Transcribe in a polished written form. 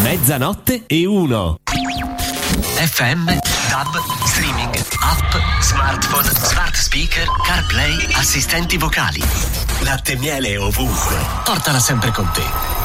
00 FM, DAB, streaming, app, smartphone, smart speaker, CarPlay, assistenti vocali. Latte e miele ovunque. Portala sempre con te.